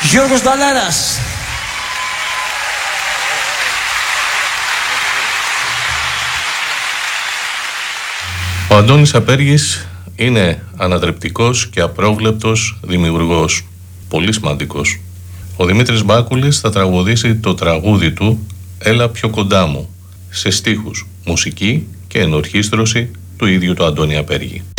Γιώργος Νταλέρας. Ο Αντώνης Απέργης είναι ανατρεπτικός και απρόβλεπτος δημιουργός, πολύ σημαντικός. Ο Δημήτρης Μπάκουλης θα τραγουδήσει το τραγούδι του «Έλα πιο κοντά μου», σε στίχους, μουσική και ενορχήστρωση του ίδιου του Αντώνη Απέργη.